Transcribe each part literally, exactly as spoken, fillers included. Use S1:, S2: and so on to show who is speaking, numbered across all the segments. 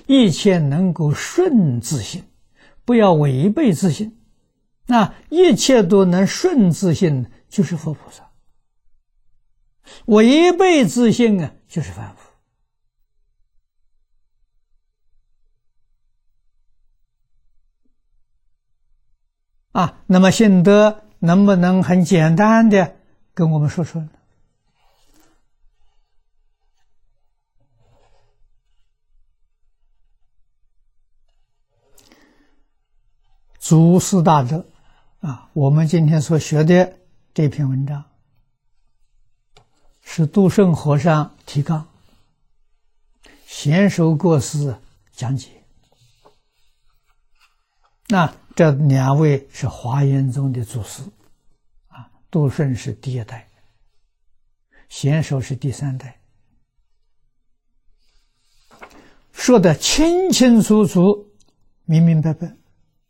S1: 一切能够顺自性，不要违背自性。那一切都能顺自性，就是佛菩萨；违背自性啊，就是凡夫。啊，那么信德能不能很简单的跟我们说说呢？祖师大德啊，我们今天所学的这篇文章是杜胜和尚提纲，贤首过师讲解。那这两位是华严宗的祖师啊，杜胜是第一代，贤首是第三代，说得清清楚楚、明明白白。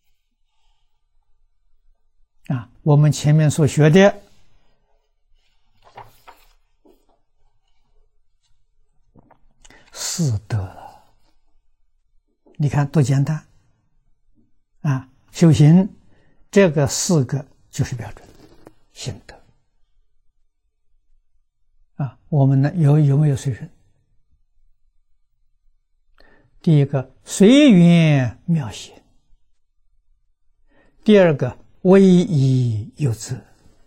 S1: 啊，我们前面所学的四德了，你看多简单啊！修行这个四个就是标准，信德啊。我们呢有有没有随顺？第一个随缘妙行，第二个威仪有责，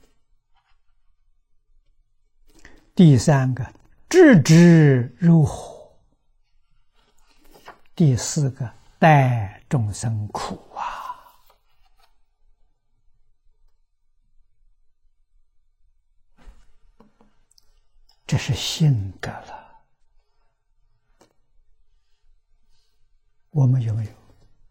S1: 第三个置之如火，第四个待众生苦啊。这是信德了，我们有没有？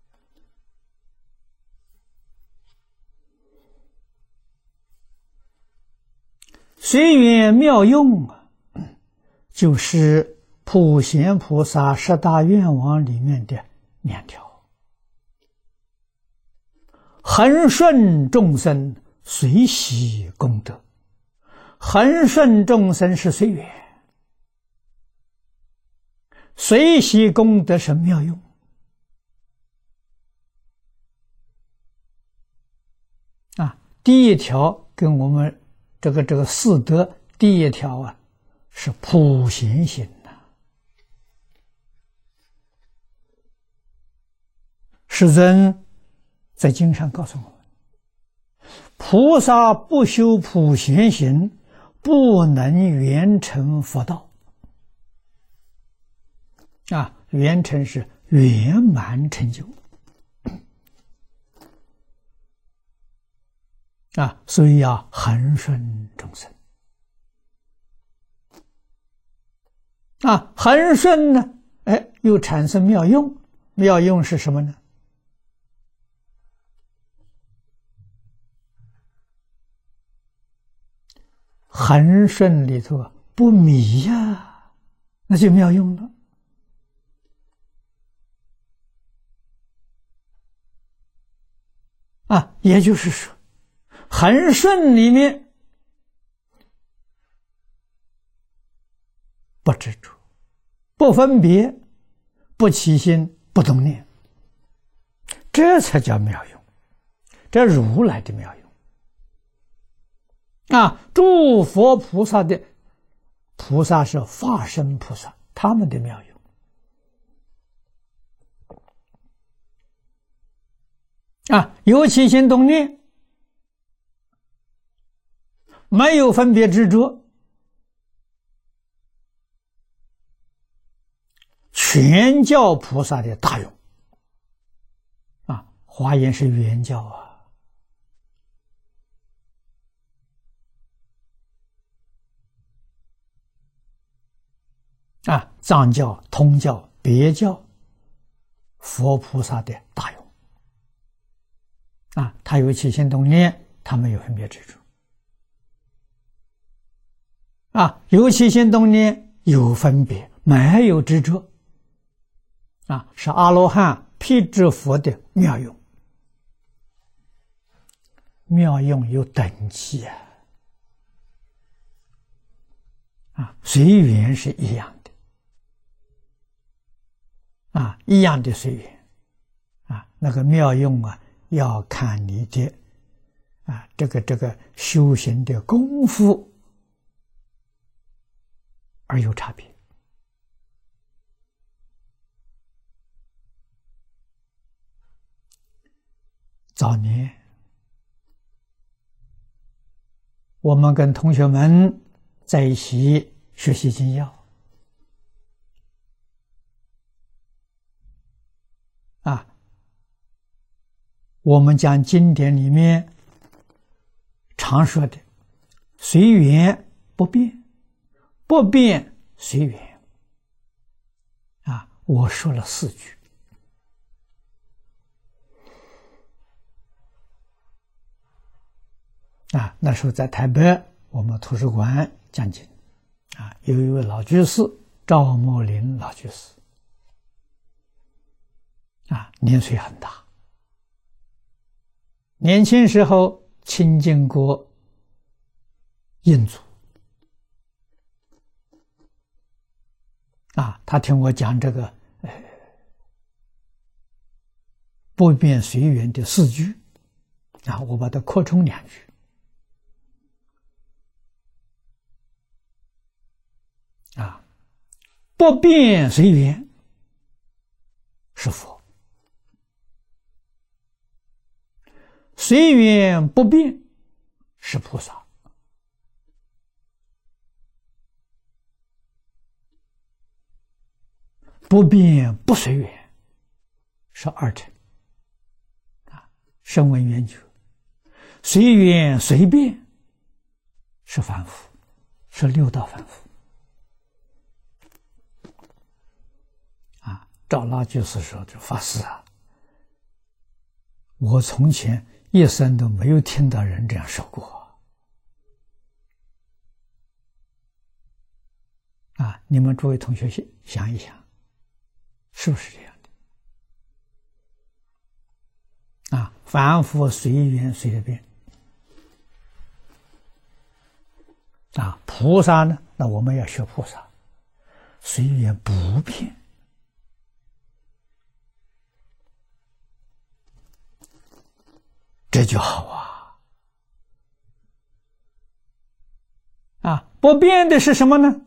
S1: 随缘妙用啊，就是普贤菩萨十大愿望里面的两条：恒顺众生，随喜功德。恒顺众生是随缘，随喜功德是妙用。啊，第一条跟我们这个这个四德第一条啊，是普贤行呐。世尊在经上告诉我们，菩萨不修普贤行，不能圆成佛道。啊，圆成是圆满成就。啊，所以要恒顺众生。啊，恒顺呢，哎，又产生妙用。妙用是什么呢？恒顺里头不迷呀、啊，那就妙用了。啊，也就是说，恒顺里面不执着、不分别、不起心、不动念，这才叫妙用，这如来的妙用。啊，诸佛菩萨的菩萨是化身菩萨，他们的妙用。啊，有起心动念，没有分别执着，全教菩萨的大用。啊，华严是圆教啊。啊，藏教、通教、别教，佛菩萨的大用。啊，他有起心动念，他没有分别执着。啊，有起心动念，有分别，没有执着。啊，是阿罗汉辟支佛的妙用。妙用有等级啊。啊，随缘是一样的。 啊，一样的随缘啊，那个妙用啊，要看你的啊这个这个修行的功夫而有差别。早年我们跟同学们在一起学习经要啊，我们讲经典里面常说的随缘不变，不变随缘啊，我说了四句啊。那时候在台北我们图书馆讲经啊，有一位老居士赵茂林老居士啊，年岁很大，年轻时候亲近过印祖啊，他听我讲这个呃不变随缘的四句啊，我把它扩充两句啊，不变随缘是佛，随缘不变是菩萨。不变不随缘是二乘啊，声闻缘觉；随缘随变是凡夫，是六道凡夫啊。赵老居士说：“这法师啊，我从前一生都没有听到人这样说过啊！你们诸位同学想一想。”是不是这样的啊？凡夫随缘随得变啊，菩萨呢？那我们要学菩萨，随缘不变，这就好啊！啊，不变的是什么呢？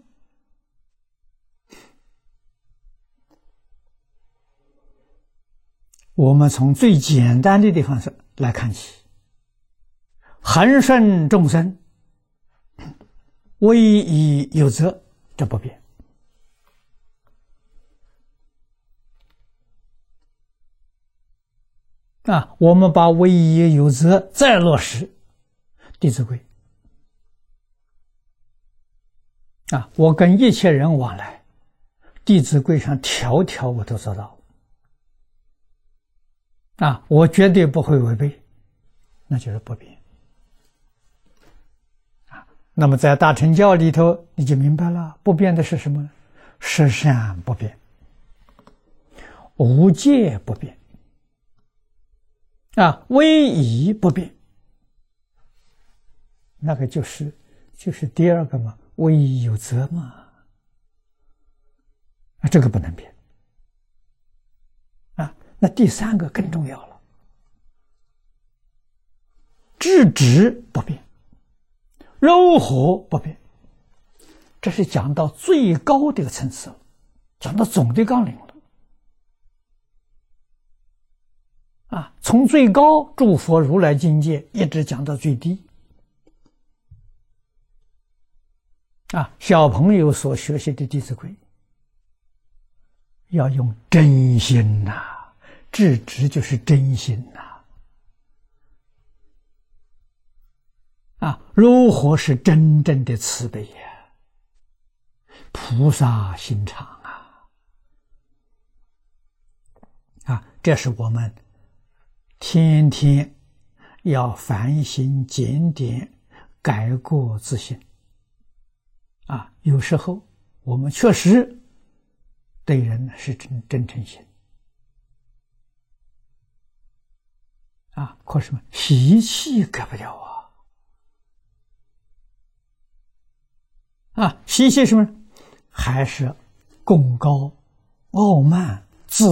S1: 我们从最简单的地方来看起，恒顺众生，唯一有责，这不变啊。我们把唯一有责再落实《弟子规》啊，我跟一切人往来，《弟子规》上条条我都做到啊，我绝对不会违背，那就是不变啊。那么在大乘教里头，你就明白了，不变的是什么呢？十善不变，无戒不变啊，唯一不变，那个就是就是第二个嘛，唯一有责嘛，啊，这个不能变。那第三个更重要了，制止不变，柔和不变，这是讲到最高的一个层次了，讲到总的纲领了啊！从最高诸佛如来境界一直讲到最低啊！小朋友所学习的《弟子规》，要用真心呐、啊。制止就是真心呐、啊，啊，柔和是真正的慈悲呀，菩萨心肠啊，啊，这是我们天天要反省检点、改过自新啊。有时候我们确实对人是真真诚心。啊，可是什么习气改不掉啊！啊，习气什么？还是贡高、傲慢